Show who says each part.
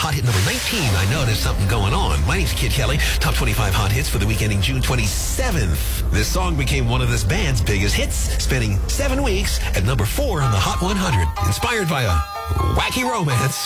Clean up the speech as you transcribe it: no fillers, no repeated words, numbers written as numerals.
Speaker 1: hot hit number 19. I know there's something going on. My name's Kid Kelly. Top 25 hot hits for the week ending June 27th. This song became one of this band's biggest hits, spending 7 weeks at number 4 on the Hot 100. Inspired by a wacky romance.